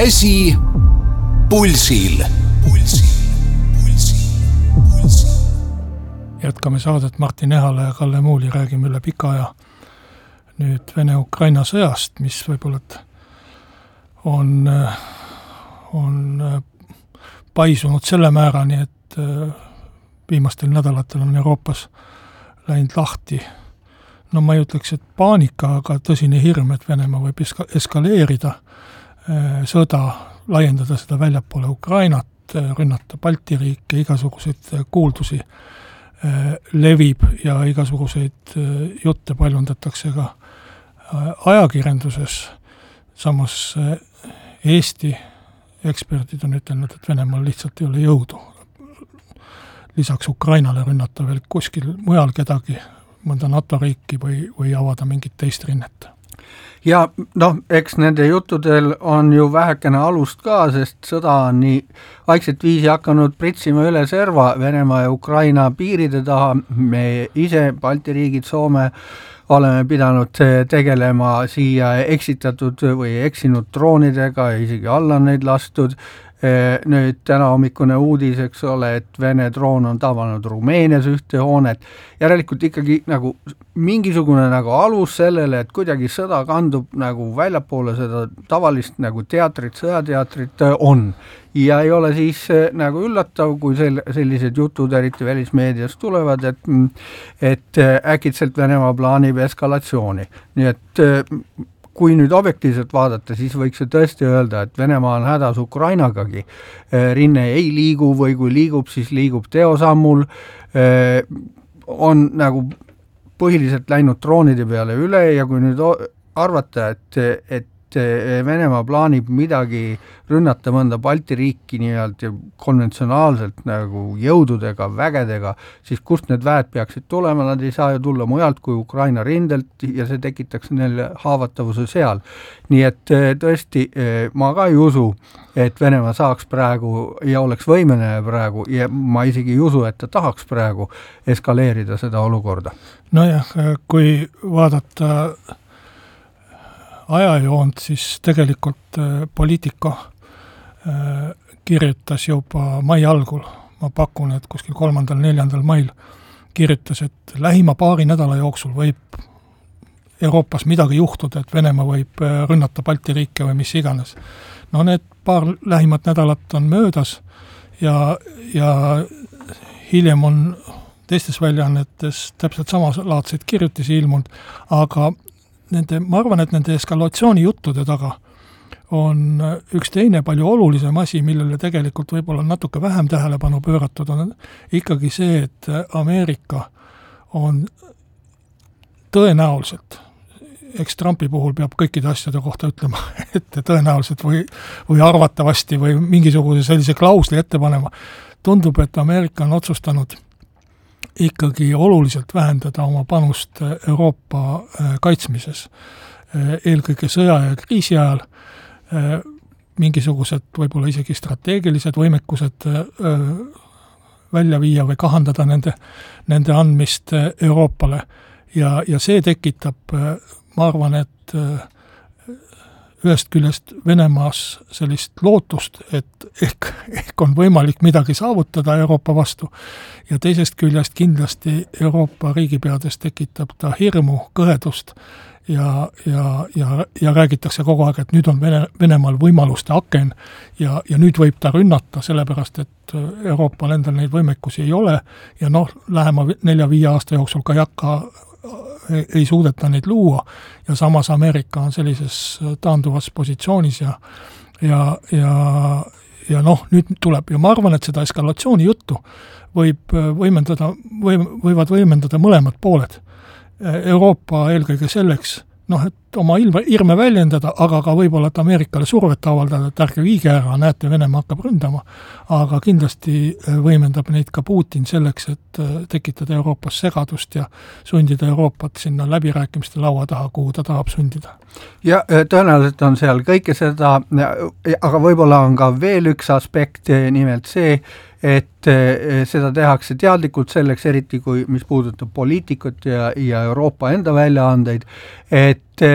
Käsi pulsil. Jätkame saadet Martin Ehala ja Kalle Muuli, räägime üle pika aja nüüd Vene-Ukraina sõjast, mis võib-olla on paisunud selle määrani, et viimastel nädalatel on Euroopas läinud lahti. No ma ei ütleks, et paanika, aga tõsine hirm, et Venemaa võib eskaleerida sõda, laiendada seda väljapoole Ukrainat, rünnata Balti riike, igasuguseid kuuldusi levib ja igasuguseid jutte paljundatakse ka ajakirjanduses. Samas Eesti eksperdid on ütelnud, et Venemaal lihtsalt ei ole jõudu. Lisaks Ukrainale rünnata veel kuskil mujal kedagi, mõnda NATO riiki või avada mingit teist rinnet. Ja eks nende juttudel on ju vähekene alust ka, sest sõda on nii vaikselt viisi hakanud pritsima üle serva Venemaa ja Ukraina piiride taha. Me ise, Balti riigid, Soome, oleme pidanud tegelema siia eksitatud või eksinud droonidega ja isegi alla neid lastud. Nüüd täna hommikune uudis, eks ole, et Vene droon on tabanud Rumeenias ühte hoonet. Järelikult ikkagi nagu mingisugune nagu alus sellele, et kuidagi sõda kandub nagu väljapoole seda tavalist nagu teatrit, sõjateatrit on. Ja ei ole siis nagu üllatav, kui sellised jutud eriti välismeedias tulevad, et äkitselt Venemaa plaanib eskalatsiooni. Nii et kui nüüd objektiivselt vaadata, siis võiks ju tõesti öelda, et Venemaa on hädas Ukrainagagi. Rinne ei liigu või kui liigub, siis liigub teosammul. On nagu põhiliselt läinud droonide peale üle ja kui nüüd arvata, et Venemaa plaanib midagi rünnata mõnda Balti riiki nii-öelda konventsionaalselt nagu jõududega, vägedega, siis kust need väed peaksid tulema, nad ei saa ju tulla mujalt kui Ukraina rindelt ja see tekitaks neile haavatavuse seal. Nii et tõesti, ma ka ei usu, et Venemaa saaks praegu ja oleks võimene praegu ja ma isegi ei usu, et ta tahaks praegu eskaleerida seda olukorda. Nojah, kui vaadata ajajoont, siis tegelikult Politico kirjutas juba mai algul, ma pakun, et kuskil 3.–4. mail kirjutas, et lähima paari nädala jooksul võib Euroopas midagi juhtuda, et Venemaa võib rünnata Balti riike või mis iganes. No need paar lähimat nädalat on möödas ja hiljem on teistes väljaannetes täpselt samalaadseid kirjutisi ilmunud, aga ma arvan, et nende eskalatsiooni juttude taga on üks teine palju olulisem asi, millele tegelikult võib-olla natuke vähem tähelepanu pööratud, on ikkagi see, et Ameerika on tõenäoliselt, eks Trumpi puhul peab kõikide asjade kohta ütlema, et tõenäoliselt või arvatavasti või mingisuguse sellise klausli ette panema, tundub, et Ameerika on otsustanud ikkagi oluliselt vähendada oma panust Euroopa kaitsmises. Eelkõige sõja ja kriisi ajal mingisugused võib-olla isegi strateegilised võimekused välja viia või kahandada nende andmist Euroopale. Ja see tekitab, ma arvan, et ühest küljest Venemaas sellist lootust, et ehk on võimalik midagi saavutada Euroopa vastu ja teisest küljest kindlasti Euroopa riigipeades tekitab ta hirmu, kõhedust ja räägitakse kogu aeg, et nüüd on Venemaal võimaluste aken ja nüüd võib ta rünnata, sellepärast et Euroopal endal neid võimekusi ei ole ja lähema 4-5 aasta jooksul ka ei suudeta neid luua ja samas Ameerika on sellises taanduvas positsioonis ja nüüd tuleb ja ma arvan, et seda eskalatsiooni juttu võivad võimendada mõlemad pooled. Euroopa eelkõige selleks, et oma hirme väljendada, aga ka võib-olla, et Ameerikale survet avaldada, et ärge viige ära, näete, Venemaa hakkab ründama, aga kindlasti võimendab neid ka Putin selleks, et tekitada Euroopas segadust ja sundida Euroopat sinna läbirääkimiste laua taha, kuhu ta tahab sundida. Ja tõenäoliselt on seal kõike seda, aga võib-olla on ka veel üks aspekt, nimelt see, et seda tehakse teadlikult selleks, eriti kui mis puudutab poliitikut ja Euroopa enda väljaandeid, et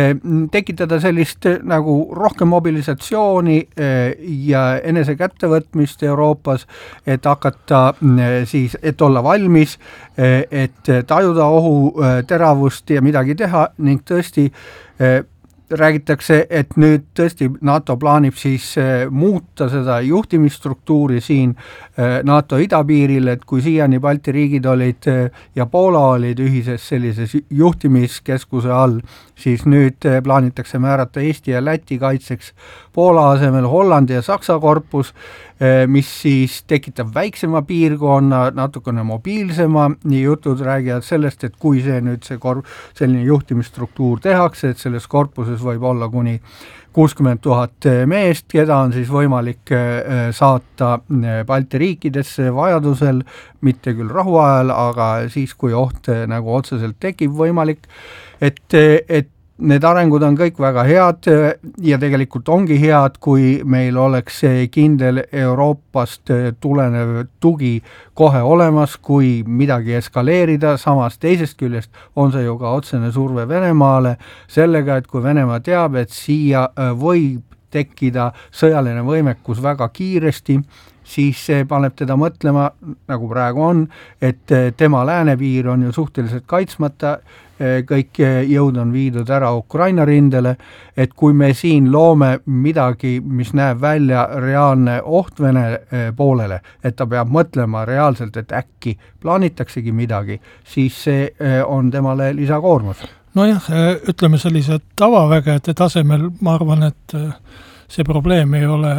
tekitada sellist nagu rohkem mobilisatsiooni ja enese kättevõtmist Euroopas, et hakata siis, et olla valmis, et tajuda ohu teravust ja midagi teha ning tõesti räägitakse, et nüüd tõesti NATO plaanib siis muuta seda juhtimisstruktuuri siin NATO idapiiril, et kui siiani Balti riigid olid ja Poola olid ühises sellises juhtimiskeskuse all, siis nüüd plaanitakse määrata Eesti ja Läti kaitseks Poola asemel Hollandi ja Saksa korpus, mis siis tekitab väiksema piirkonna, natukene mobiilsema, nii jutud räägivad sellest, et kui see nüüd selline juhtimisstruktuur tehakse, et selles korpuses võib olla kuni 60 000 meest, keda on siis võimalik saata Balti riikidesse vajadusel, mitte küll rahuajal, aga siis, kui oht nagu otseselt tekib võimalik, et need arengud on kõik väga head ja tegelikult ongi head, kui meil oleks kindel Euroopast tulenev tugi kohe olemas, kui midagi eskaleerida, samas teisest küljest on see ju ka otsene surve Venemaale sellega, et kui Venemaa teab, et siia võib tekkida sõjaline võimekus väga kiiresti, siis see paneb teda mõtlema, nagu praegu on, et tema läänepiir on ju suhteliselt kaitsmata, kõik jõud on viidud ära Ukraina rindele, et kui me siin loome midagi, mis näeb välja reaalne oht Vene poolele, et ta peab mõtlema reaalselt, et äkki plaanitaksegi midagi, siis see on temale lisakoormus. Nojah, ütleme sellise tavavägede tasemel, ma arvan, et see probleem ei ole,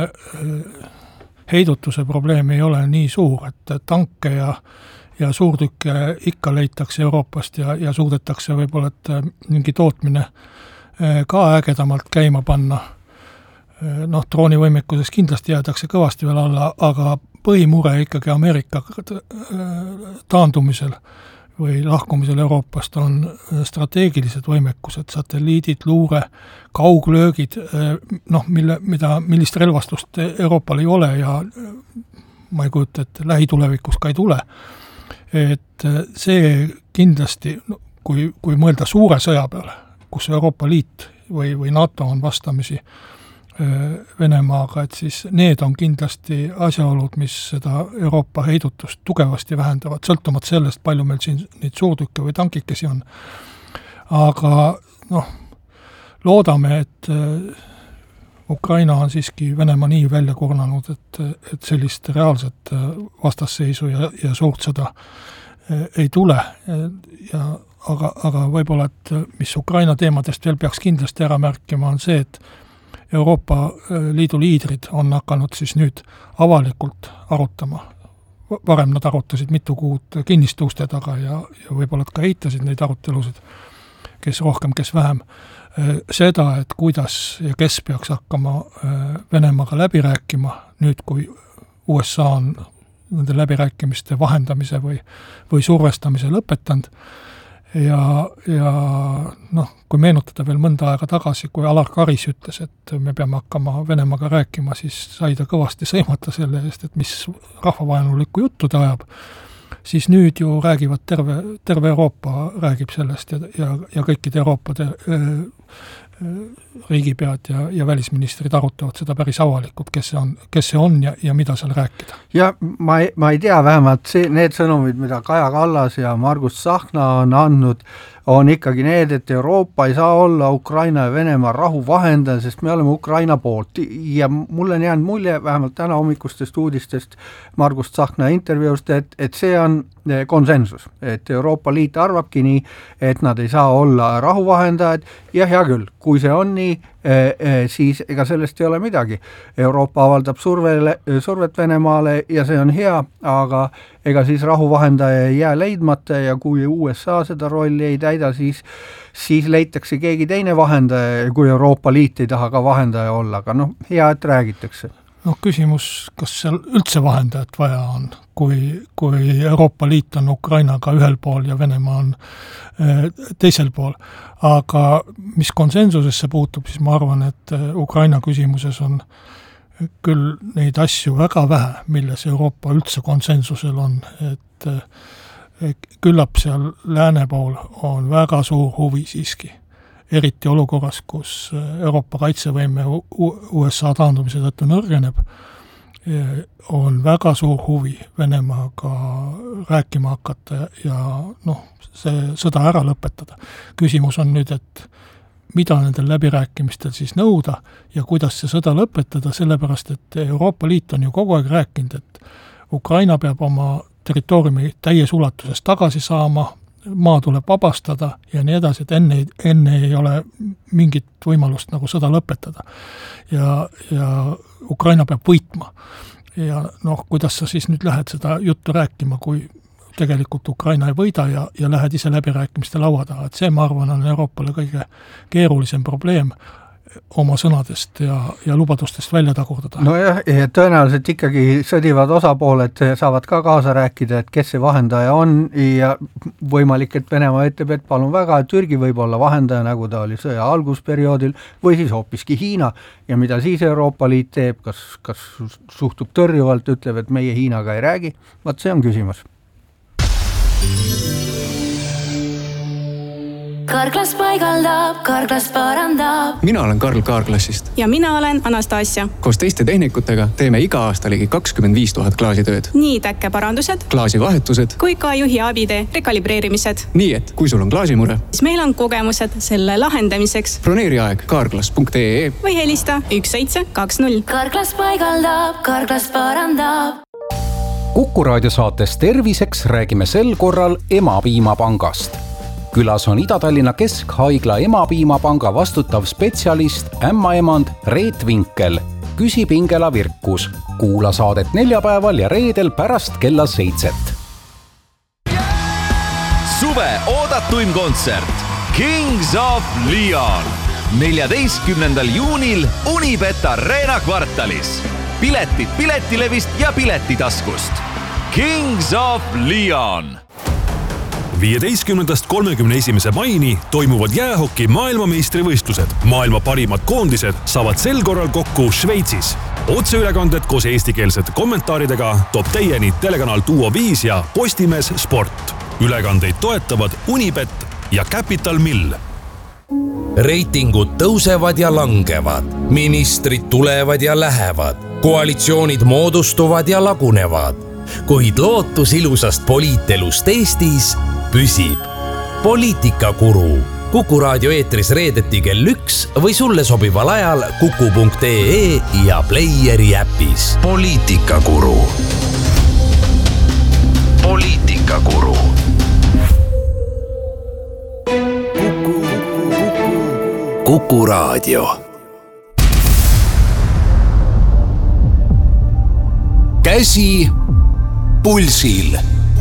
heidutuse probleem ei ole nii suur, et tanke ja suurtükke ikka leitakse Euroopast ja suudetakse võib-olla, et mingi tootmine ka ägedamalt käima panna. Noh, droonivõimekuses kindlasti jäädakse kõvasti veel alla, aga põhimure ikkagi Ameerika taandumisel või lahkumisel Euroopast on strateegilised võimekused, satelliidid, luure, kauglöögid, noh, millist relvastust Euroopal ei ole ja ma ei kujuta, et lähitulevikus ka ei tule. Et see kindlasti, kui mõelda suure sõja peale, kus Euroopa Liit või NATO on vastamisi Venemaaga, et siis need on kindlasti asjaolud, mis seda Euroopa heidutust tugevasti vähendavad, sõltumat sellest, palju meil siin neid suurtükke või tankikesi on. Aga noh, loodame, et Ukraina on siiski Venemaa nii välja kurnanud, et sellist reaalset vastasseisu ja suurt sõda ei tule. Aga võib-olla, et mis Ukraina teemadest veel peaks kindlasti ära märkima, on see, et Euroopa Liidu liidrid on hakanud siis nüüd avalikult arutama. Varem nad arutasid mitu kuud kinniste uste taga ja võib-olla ka eitasid neid arutelusid, kes rohkem, kes vähem. Seda, et kuidas ja kes peaks hakkama Venemaaga läbi rääkima, nüüd kui USA on nende läbirääkimiste vahendamise või survestamise lõpetanud. Ja noh, kui meenutada veel mõnda aega tagasi, kui Alar Karis ütles, et me peame hakkama Venemaaga rääkima, siis sai ta kõvasti sõimata selle eest, et mis rahvavaenulikku juttu ta ajab. Siis nüüd ju räägivad terve Euroopa räägib sellest ja kõikide Euroopade riigipead ja välisministrid arutavad seda päris avalikult, kes see on ja mida seal rääkida. Ja ma ei tea, vähemalt need sõnumid, mida Kaja Kallas ja Margus Tsahkna on andnud, on ikkagi need, et Euroopa ei saa olla Ukraina ja Venemaa rahu vahendaja, sest me oleme Ukraina poolt. Ja mulle on jäänud mulje, vähemalt täna hommikustest uudistest Margus Tsahkna intervjuust, et see on konsensus, et Euroopa Liit arvabki nii, et nad ei saa olla rahuvahendajad ja hea küll, kui see on nii, siis ega sellest ei ole midagi. Euroopa avaldab survet Venemaale ja see on hea, aga ega siis rahuvahendaja ei jää leidmata ja kui USA seda rolli ei täida, siis leitakse keegi teine vahendaja, kui Euroopa Liit ei taha ka vahendaja olla, aga noh, hea, et räägitakse. Noh, küsimus, kas seal üldse vahendajat vaja on, kui Euroopa Liit on Ukrainaga ühel pool ja Venemaa on teisel pool. Aga mis konsensusesse puutub, siis ma arvan, et Ukraina küsimuses on küll neid asju väga vähe, milles Euroopa üldse konsensusel on, et küllap seal lääne pool on väga suur huvi siiski, eriti olukorras, kus Euroopa kaitsevõime USA taandumise tõttu nõrgeneb, on väga suur huvi Venemaaga rääkima hakata ja see sõda ära lõpetada. Küsimus on nüüd, et mida nendel läbirääkimistel siis nõuda ja kuidas see sõda lõpetada, sellepärast et Euroopa Liit on ju kogu aeg rääkinud, et Ukraina peab oma territooriumi täies ulatuses tagasi saama, maa tuleb vabastada ja nii edasi, et enne ei ole mingit võimalust nagu sõda lõpetada. Ja Ukraina peab võitma. Ja kuidas sa siis nüüd lähed seda juttu rääkima, kui tegelikult Ukraina ei võida ja lähed ise läbirääkimiste laua taha, et see, ma arvan, on Euroopale kõige keerulisem probleem oma sõnadest ja lubadustest välja tagurdada. Nojah, ja tõenäoliselt ikkagi sõdivad osapooled saavad ka kaasa rääkida, et kes see vahendaja on ja võimalik, et Venemaa ütleb, et palun väga, et Türgi võib olla vahendaja, nagu ta oli sõja algusperioodil, või siis hoopiski Hiina ja mida siis Euroopa Liit teeb, kas suhtub tõrjuvalt, ütleb, et meie Hiinaga ei räägi, vaat see on küsimus. Karklas paigaldab, Karklas parandab. Mina olen Karl Kaarklassist. Ja mina olen Anastasia. Koos teiste tehnikutega teeme iga aasta ligi 25 000 klaasitööd. Nii täkkeparandused, klaasivahetused kui ka juhi abide rekalibreerimised. Nii et, kui sul on klaasimure, siis meil on kogemused selle lahendamiseks. Broneeri aeg kaarklas.ee või helista 1720. Karklas paigaldab, Karklas parandab. Kuku raadiosaates Terviseks räägime sel korral Emapiimapangast. Külas on Ida-Tallinna Keskhaigla Emapiimapanga vastutav spetsialist ämmaemand Reet Vinkel. Küsib Ingela Virkus. Kuula saadet neljapäeval ja reedel pärast kella 7. Suve oodatuim kontsert Kings of Leon 14. juunil Unibet Arena kvartalis. Piletid Piletilevist ja Piletitaskust. Kings of Leon. 15. 31. maini toimuvad jäähoki maailmameistrivõistlused. Maailma parimad koondised saavad sel korral kokku Šveitsis. Otseülekanded koos eestikeelsete kommentaaridega toob teieni telekanal Duo 5 ja Postimees Sport. Ülekandeid toetavad Unibet ja Capital Mill. Reitingud tõusevad ja langevad. Ministrid tulevad ja lähevad. Koalitsioonid moodustuvad ja lagunevad. Kuid lootus ilusast poliitelust Eestis püsib. Poliitikakuru. Kuku raadio eetris reedeti kell 1 või sulle sobival ajal kuku.ee ja Playeri äpis. Poliitikakuru. Poliitikakuru. Kuku raadio. Käsi pulsil.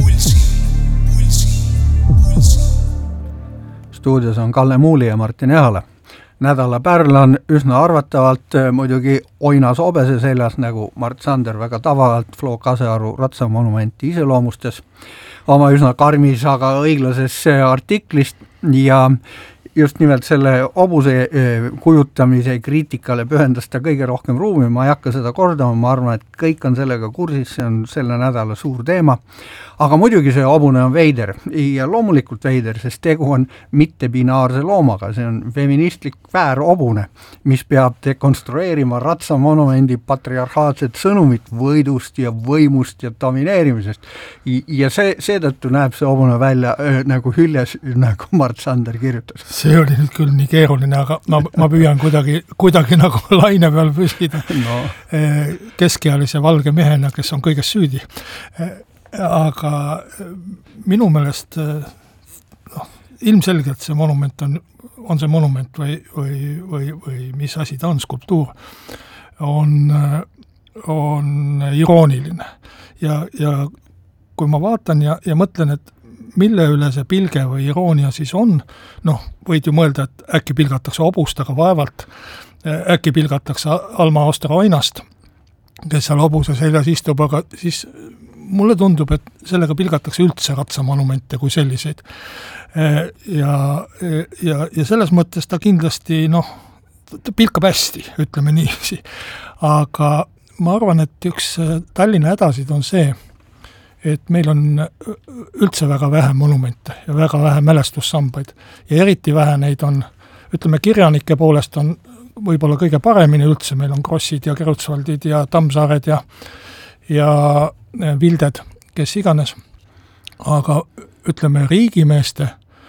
Stuudios on Kalle Muuli ja Martin Ehala. Nädala pärl on üsna arvatavalt muidugi Oinas Obese seljas, nagu Mart Sander väga tavalalt Flo Kasearu ratsamonumenti iseloomustas oma üsna karmis, aga õiglases artiklist ja just nimelt selle hobuse kujutamise kriitikale pühendas ta kõige rohkem ruumi, ma ei hakka seda kordama, ma arvan, et kõik on sellega kursis, see on selle nädala suur teema. Aga muidugi see hobune on veider ja loomulikult veider, sest tegu on mittebinaarse loomaga, see on feministlik väärhobune, mis peab dekonstrueerima ratsamonumendi patriarhaatset sõnumit võidust ja võimust ja domineerimisest. Ja seetõttu näeb see hobune välja nagu hüljes, nagu Mart Sander kirjutas. See oli nüüd küll nii keeruline, aga ma püüan kuidagi nagu laine peal püsida keskealise valge mehena, kes on kõiges süüdi. Aga minu meelest ilmselgelt see monument on see monument või mis asi ta on, skulptuur, on irooniline. Ja kui ma vaatan ja mõtlen, et mille üle see pilge või iroonia siis on, võid ju mõelda, et äkki pilgatakse hobust, aga vaevalt, äkki pilgatakse Alma Oster Oinast, kes seal hobuse seljas istub, aga siis mulle tundub, et sellega pilgatakse üldse ratsamonumente kui selliseid. Ja selles mõttes ta kindlasti, ta pilkab hästi, ütleme niiviisi. Aga ma arvan, et üks Tallinna hädasid on see, et meil on üldse väga vähe monumente ja väga vähe mälestussambaid. Ja eriti vähe neid on ütleme, kirjanike poolest on võib-olla kõige paremini üldse, meil on Krossid ja Kreutzwaldid ja Tammsaared ja Vilded, kes iganes, aga ütleme, riigimeeste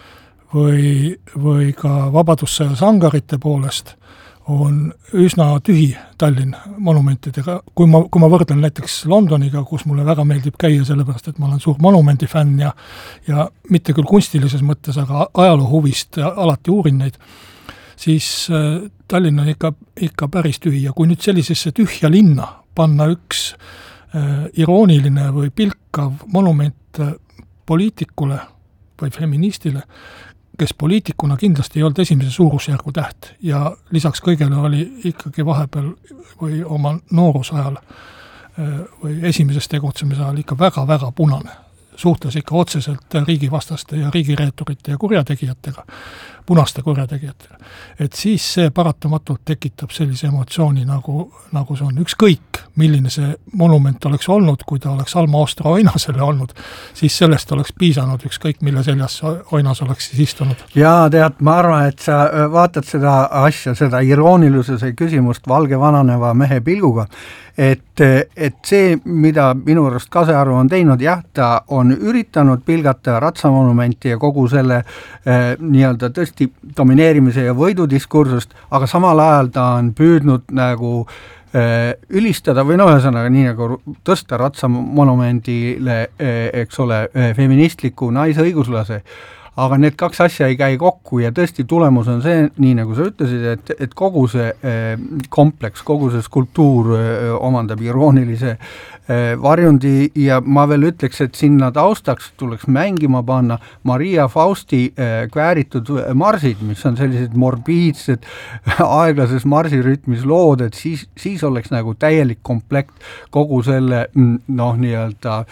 või ka vabadussõja sangarite poolest on üsna tühi Tallinn monumentidega, kui ma võrdlen näiteks Londoniga, kus mulle väga meeldib käia, sellepärast et ma olen suur monumendi fänn ja mitte küll kunstilises mõttes, aga ajaloohuvist alati uurin neid, siis Tallinn on ikka päris tühi ja kui nüüd sellisesse tühja linna panna üks irooniline või pilkav monument poliitikule või feministile, kes poliitikuna kindlasti ei olnud esimese suurusjärgu täht ja lisaks kõigele oli ikkagi vahepeal või oma noorusajal või esimeses tegutsemise ajal ikka väga-väga punane. Suhtles ikka otseselt riigivastaste ja riigireeturite ja kurjategijatega, punaste kurjategijatega. Et siis see paratamatult tekitab sellise emotsiooni, nagu see on. Ükskõik, milline see monument oleks olnud, kui ta oleks Alma Ostra oinasele olnud, siis sellest oleks piisanud ükskõik, mille seljas oinas oleks siis istunud. Jaa, tead, ma arvan, et sa vaatad seda asja, seda iroonilisuse küsimust valge vananeva mehe pilguga, et see, mida minu arust Kasearu on teinud, jah, ta on üritanud pilgata ratsamonumenti ja kogu selle nii-öelda tõesti domineerimise ja võidudiskursust, aga samal ajal ta on püüdnud nagu ülistada või ühesõnaga nii nagu tõsta ratsamonumendile, eks ole, feministliku naisõiguslase, aga need kaks asja ei käi kokku ja tõesti tulemus on see, nii nagu sa ütlesid, et kogu see kompleks, kogu see skulptuur omandab iroonilise varjundi ja ma veel ütleks, et sinna taustaks tuleks mängima panna Maria Fausti kvääritud marsid, mis on sellised morbiidsed aeglases marsirütmis lood, et siis oleks nagu täielik komplekt kogu selle nii-öelda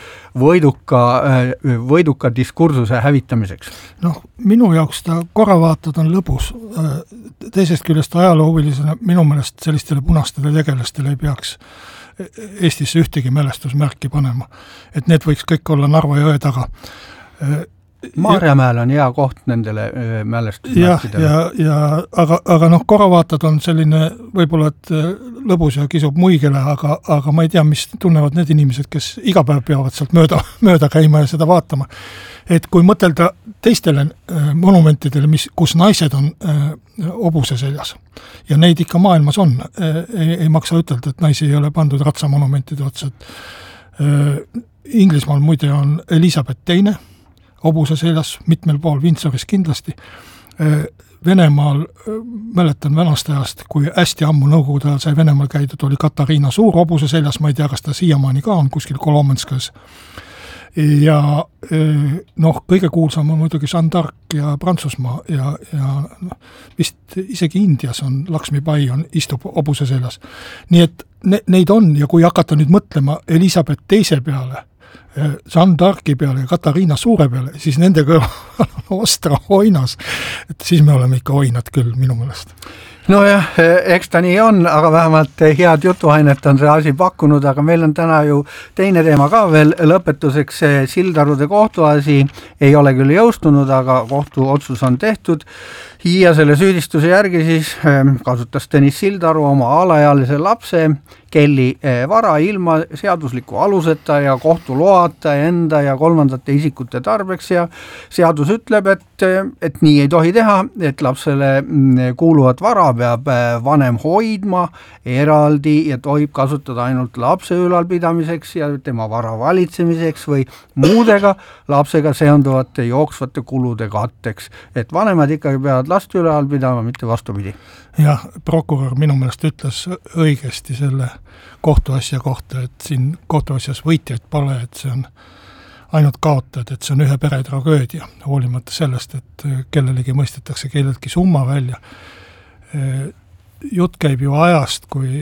võiduka diskursuse hävitamiseks. Minu jaoks ta korra vaatad on lõbus. Teisest küljest ajaloohuvilisena minu meelest sellistele punastele tegelastele ei peaks Eestisse ühtegi mälestusmärki panema. Et need võiks kõik olla Narva jõe taga. Maarjamäel on hea koht nendele mälestusmärkidele. Aga korra vaatad on selline võib-olla, et lõbus ja kisub muigele, aga ma ei tea, mis tunnevad need inimesed, kes iga päev peavad sealt mööda käima ja seda vaatama. Et kui mõtelda teistele monumentidele, kus naised on hobuse seljas, ja neid ikka maailmas on, ei maksa ütelda, et naisi ei ole pandud ratsamonumentide otsa. Inglismaal muide on Elisabeth II hobuse seljas, mitmel pool, Windsoris kindlasti. Venemaal, mäletan vanast ajast, kui hästi ammu nõukogude ajal sai Venemaal käidud, oli Katariina Suur hobuse seljas, ma ei tea, kas ta siiamaani ka on kuskil Kolomenskas. Ja kõige kuulsam on muidugi Jeanne d'Arc ja Prantsusmaa ja vist isegi Indias on Lakshmi Bai istub hobuse seljas. Nii et neid on ja kui hakata nüüd mõtlema Elisabeth II peale, Jeanne d'Arci peale ja Katariina Suure peale, siis nende kõrval on Ostra oinas, et siis me oleme ikka oinad küll minu meelest. Nojah, eks ta nii on, aga vähemalt head jutuainet on see asi pakkunud, aga meil on täna ju teine teema ka veel lõpetuseks. Sildarude kohtuasi ei ole küll jõustunud, aga kohtuotsus on tehtud ja selle süüdistuse järgi siis kasutas Tõnis Sildaru oma alaealise lapse Kelly vara ilma seadusliku aluseta ja kohtuloata enda ja kolmandate isikute tarbeks ja seadus ütleb, et nii ei tohi teha, et lapsele kuuluvat vara peab vanem hoidma eraldi ja tohib kasutada ainult lapse ülalpidamiseks ja tema vara valitsemiseks või muudega lapsega seonduvate jooksvate kulude katteks. Et vanemad ikkagi peavad last ülal pidama, mitte vastupidi. Jah, prokurör minu meelest ütles õigesti selle kohtuasja kohta, et siin kohtuasjas võitjaid pole, et see on ainult kaotajad, et see on ühe pere tragöödia, hoolimata sellest, et kellelegi mõistetakse kelleltki summa välja. Jutt käib ju ajast, kui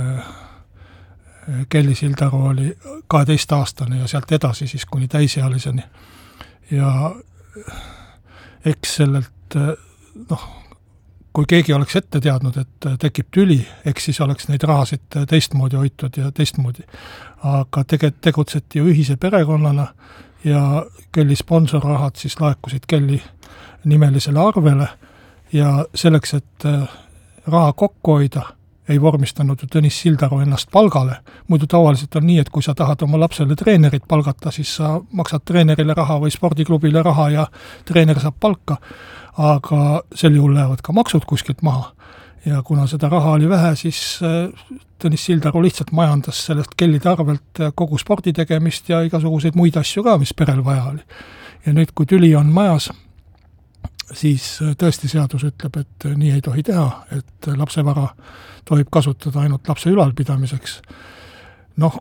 Kelly Sildaru oli 12-aastane ja sealt edasi siis kuni täisealiseni. Ja eks sellelt, kui keegi oleks ette teadnud, et tekib tüli, eks siis oleks neid rahasid teistmoodi hoitud ja teistmoodi. Aga tegutseti ju ühise perekonnana ja Kelly sponsorrahad siis laekusid Kelly nimelisele arvele ja selleks, et raha kokku hoida, ei vormistanud ju Tõnis Sildaru ennast palgale. Muidu tavaliselt on nii, et kui sa tahad oma lapsele treenerit palgata, siis sa maksad treenerile raha või spordiklubile raha ja treener saab palka, aga sel juhul lähevad ka maksud kuskilt maha. Ja kuna seda raha oli vähe, siis Tõnis Sildaru lihtsalt majandas sellest kellide arvelt kogu spordi tegemist ja igasuguseid muid asju ka, mis perel vaja oli. Ja nüüd, kui tüli on majas, siis tõesti seadus ütleb, et nii ei tohi teha, et lapsevara tohib kasutada ainult lapse ülalpidamiseks. Noh,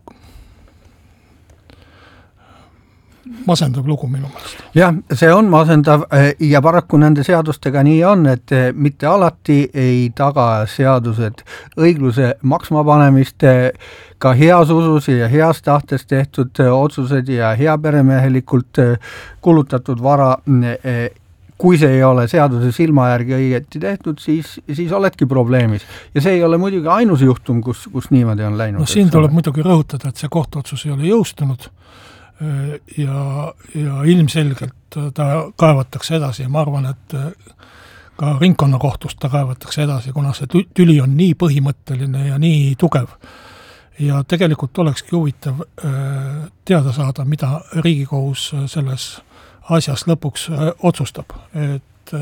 masendav lugu minu meelest. Jah, see on masendav ja paraku nende seadustega nii on, et mitte alati ei taga seadused õigluse maksma panemist, ka heas usus ja heas tahtes tehtud otsused ja hea peremehelikult kulutatud vara, kui see ei ole seaduse silma järgi õigeti tehtud, siis oledki probleemis. Ja see ei ole muidugi ainus juhtum, kus niimoodi on läinud. No siin tuleb muidugi rõhutada, et see kohtuotsus ei ole jõustunud ja ilmselgelt ta kaevatakse edasi ja ma arvan, et ka ringkonnakohtust ta kaevatakse edasi, kuna see tüli on nii põhimõtteline ja nii tugev. Ja tegelikult olekski huvitav teada saada, mida Riigikohus selles asjas lõpuks otsustab, et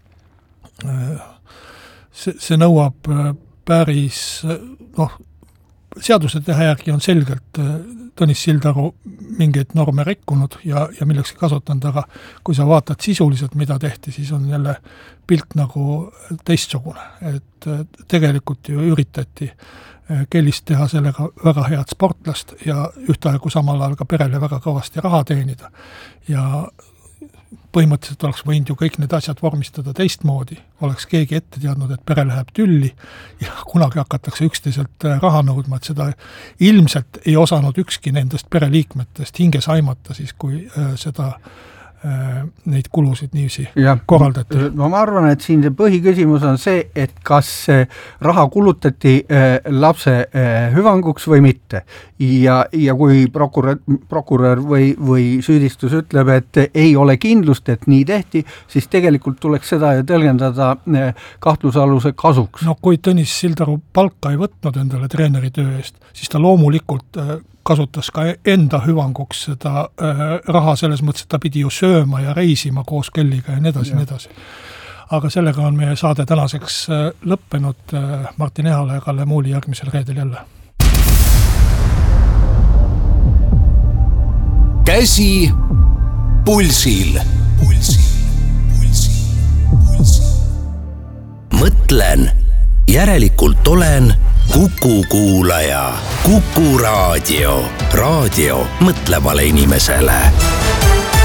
see nõuab päris, seaduse teha järgi on selgelt Tõnis Sildaru mingeid norme rikkunud ja millekski kasutanud, aga kui sa vaatad sisuliselt, mida tehti, siis on jälle pilt nagu teistsugune, et tegelikult ju üritati Kellist teha sellega väga head sportlast ja ühtaegu samal ajal ka perele väga kõvasti raha teenida ja põhimõtteliselt oleks võinud ju kõik need asjad vormistada teistmoodi, oleks keegi ette teadnud, et pere läheb tülli ja kunagi hakatakse üksteiselt raha nõudma, et seda ilmselt ei osanud ükski nendest pereliikmetest hinges aimata siis, kui seda neid kulusid niiviisi korraldati. Ma arvan, et siin see põhiküsimus on see, et kas raha kulutati lapse hüvanguks või mitte. Ja kui prokurör või süüdistus ütleb, et ei ole kindlust, et nii tehti, siis tegelikult tuleks seda ju tõlgendada kahtlusaluse kasuks. No kui Tõnis Sildaru palka ei võtnud endale treeneri töö eest, siis ta loomulikult kasutas ka enda hüvanguks seda raha selles mõttes, et ta pidi ju sööma ja reisima koos Kelliga ja nii edasi, nii edasi. Aga sellega on meie saade tänaseks lõppenud. Martin Ehala ja Kalle Muuli järgmisel reedel jälle. Käsi pulsil. Mõtlen, järelikult olen Kuku kuulaja. Kuku raadio. Raadio mõtlevale inimesele.